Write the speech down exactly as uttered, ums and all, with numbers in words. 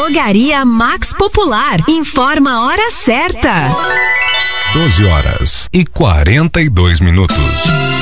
Drogaria Max Popular. Informa a hora certa. doze horas e quarenta e dois minutos.